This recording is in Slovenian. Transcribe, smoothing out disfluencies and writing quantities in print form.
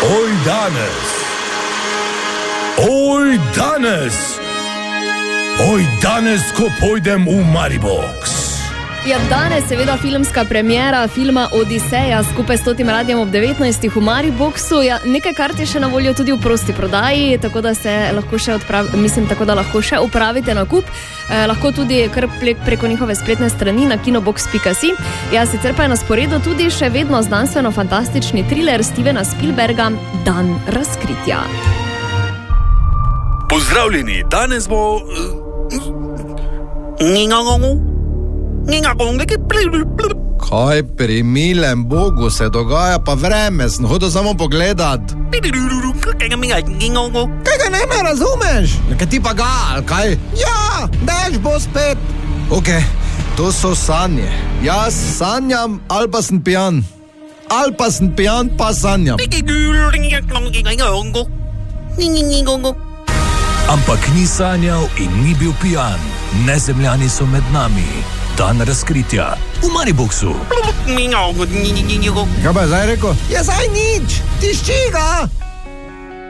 Oj danes, oj danes, oj danes, ko pojdem v Maribox. Ja, danes seveda filmska premiera filma Odiseja skupaj s Totim Radiem ob 19. v Mariboxu. Ja, nekaj kart je še na voljo tudi v prosti prodaji, tako da se lahko še lahko še upravite nakup. Lahko tudi kar preko njihove spletne strani na kinobox.si. Ja, sicer pa je na sporedu tudi še vedno znanstveno-fantastični thriller Stevena Spielberga Dan razkritja. Pozdravljeni, danes bo... Kaj pri milem Bogu se dogaja, pa vreme sem hodil samo pogledat. Kaj ga ne me razumeš? Kaj ti pa ga, ali kaj? Ja, dež bo spet. Ok, to so sanje. Jaz sanjam, ali pa sem pijan. Ali pa sem pijan, pa sanjam. Ampak ni sanjal in ni bil pijan. Nezemljani so med nami. Dan razkritja v Mariboxu. Kaj pa je zdaj rekel? Ja, zdaj nič, tišči ga.